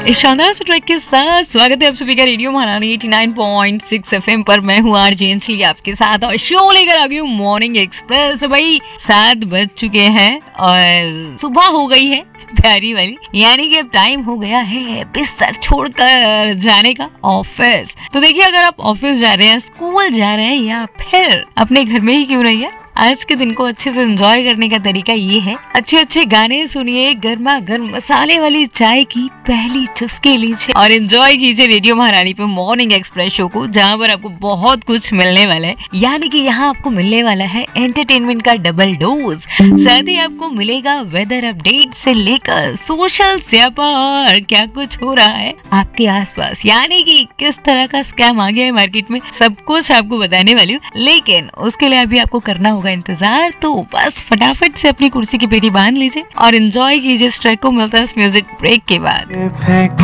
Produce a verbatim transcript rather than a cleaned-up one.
इस शानदार से ट्रैक के साथ स्वागत है आप सभी का रेडियो महारानी नवासी पॉइंट सिक्स एफएम पर। मैं हूँ आरजे अंशली आपके साथ और शो लेकर आ गई हूँ मॉर्निंग एक्सप्रेस। तो भाई सात बज चुके हैं और सुबह हो गई है प्यारी वाली, यानी कि अब टाइम हो गया है बिस्तर छोड़कर जाने का ऑफिस। तो देखिए, अगर आप ऑफिस जा रहे हैं, स्कूल जा रहे हैं या फिर अपने घर में ही क्यों नहीं है, आज के दिन को अच्छे से एंजॉय करने का तरीका ये है, अच्छे अच्छे गाने सुनिए, गर्मा गर्म मसाले वाली चाय की पहली चुस्की लीजिए और एंजॉय कीजिए रेडियो महारानी पे मॉर्निंग एक्सप्रेस शो को, जहाँ पर आपको बहुत कुछ मिलने वाला है। यानी कि यहाँ आपको मिलने वाला है एंटरटेनमेंट का डबल डोज, साथ ही आपको मिलेगा वेदर अपडेट से लेकर सोशल स्यापा और क्या कुछ हो रहा है आपके आसपास, यानी कि किस तरह का स्कैम आ गया है मार्केट में, सब कुछ आपको बताने वाली हूँ। लेकिन उसके लिए अभी आपको करना होगा इंतजार, तो बस फटाफट से अपनी कुर्सी की पेटी बांध लीजिए और एंजॉय कीजिए इस ट्रैक को। मिलता है इस म्यूजिक ब्रेक के बाद।